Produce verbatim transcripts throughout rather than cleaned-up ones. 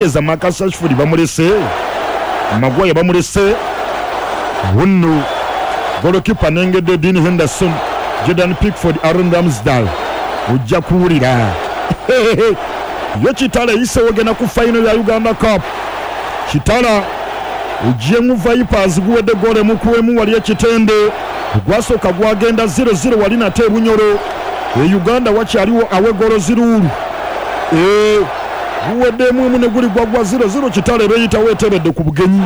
eza Marcus Rashford bamulese Maguire bamulese wunno goalkeeper nengedde Dean Henderson Jordan Pickford Aaron Ramsdale ojja kuwulira yo Kitala ise wogena ku final ya Uganda Cup Kitala ujjemu Vipers guwedde gole mukuwemu wali ekitende gwasooka gwagenda zero zero wali nate Bunyoro e Uganda wakyaliwo awe golo zirulu e guweddemu mu ne guli gwagwa zero zero Kitala beyita wetebedde ku bugenyi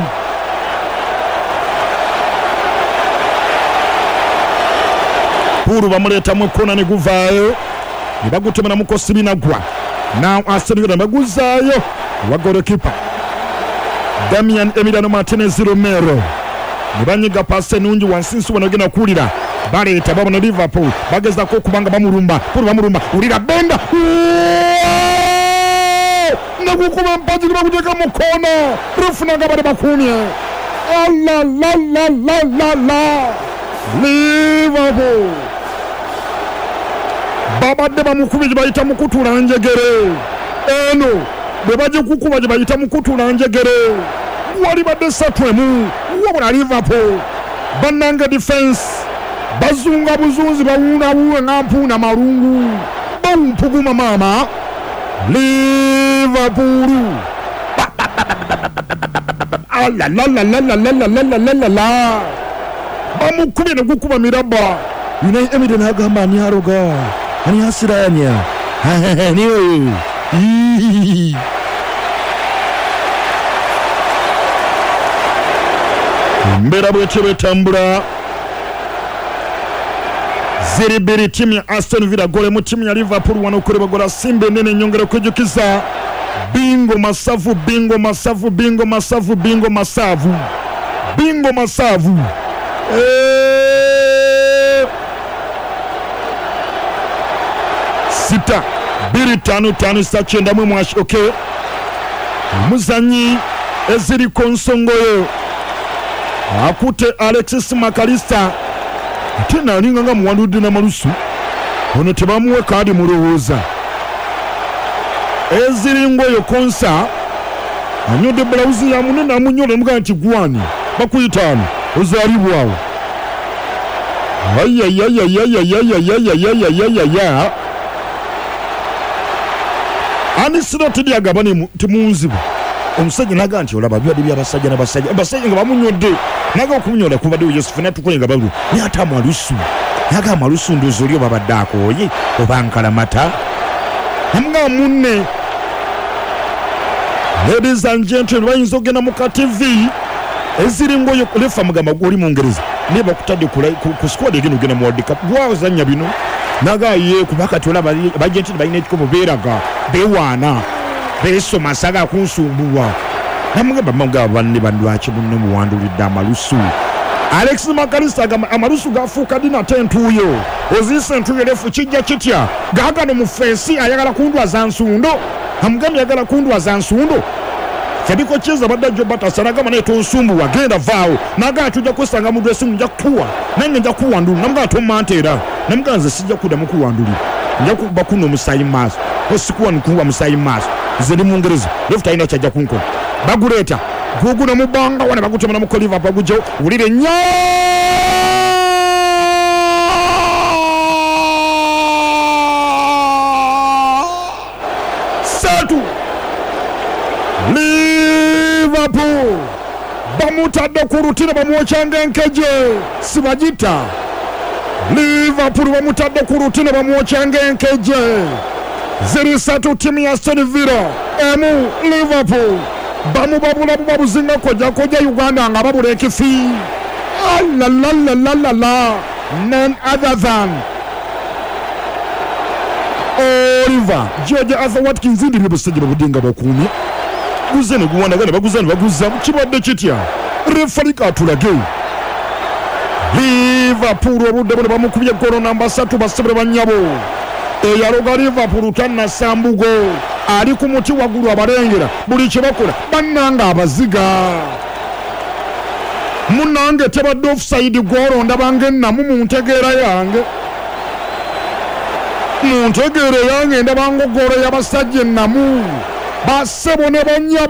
Puru bamuleta mu kona ne guvaayo ne bagutemera mu kosibina gwa now Aston Villa baguzaayo wa goalkeeper Damian Emiliano Martinez Romero ne banyiga passe nungi wansinsi wanogena kulira baleeta babona Liverpool bagezako okubanga bamulumba Puru bamulumba ulira benda nagukuba mpaji baguteka mu kona rufuna ngabale bakumye la la la la la la Liverpool babadde bamukubije bayita mukutula njegere eno bebaje kukuba je bayita mukutula njegere wali badde satwemu wabona Liverpool bananga defense bazunga buzunzi bawuna wuwe ngampuna marungu bampuguma mama Liverpool ala la la la la la la la la la bamukubire gukuba miraba Unai Emery nagamba ni aroga ani asiranya niyo mbera bwekyo betambula ziri biri timu ya Aston Villa gole mu timu ya Liverpool wano kure bagola simbe nene nyongera kujukiza bingo masavu bingo masavu bingo masavu bingo masavu bingo masavu eh sita biri tano tano sachenda mu mwashi okay muzanyi eziri konsongoyo akute Alexis Makalista tena alinga nga muwandudde na malusu ono tebamuwe kadi mulowooza eziri ngoyo konsa anyode blouse ya munene amunyola muga nti gwani bakuyitano ozalibwawo ayayayayayayayayayayayaya ani sino tidi agabane timunzibu omusajja naga nti olaba byadi byabasajja n'abasajja abasajja nga bamunyodde naga okumunyola kubadde Yusufu natukolenga balu ni ata malusu naga malusu ndozo lyo babadde oye obankala mata namga munne. Ladies and gentlemen, bayinza ogenda mu T V eziri ngoyo kulefa mugamba goli mu Ngereza neba kutadde ku squad egino gena mu World Cup gwazanya bino naga ye kubaka tola bagenti bayina ekikobo beeraga bewana beso masaga kunsumbuwa namugamba manga banne bandwachi bunno muwandulidde amalusu Alex Makalista gama amalusu gafuka dina tentuyo ozise ntuyo lefu kijja kitya gaga no mufensi ayagala kundwa za nsundo amugambye ayagala kundwa za nsundo Fabiko cheza badajjo batasaraga mane tonsumbu wagenda vaawo naga tujja kusanga mu dressing nja kuwa nange nja kuwandulu namga tomantera namga nze sijja kuda mu kuwandulu nja kuba kuno musayi maso osikuwa nkuwa musayi maso zeli mu Ngereza left ayina kyajja kunko baguleta gugu na mubanga wana bagutemana mu Liverpool bagujo ulire nya satu Liverpool bamutadde ku rutine bamuochanga enkeje sibajita Liverpool bamutadde ku rutine bamuochanga enkeje ziri satu timu ya Aston Villa emu Liverpool bamu babula babuzinga koja koja Uganda nga babula ekifi la la la la la la none other than Oliver George Arthur Watkins ndi bibusajja babudinga bakumi guzene guwana gane baguzana baguza kibadde kitya referee katulage Liverpool obudde bwe bamukubye golo namba three basebere banyabo eyaroga Liverpool tanna sambugo ali ku muti wagulu abalengera buli kibakola bannanga abaziga munange tebadde offside golo ndabange namu mu ntegeera yange mu ntegeera yange ndabango golo yabasajja namu basebo ne banyabo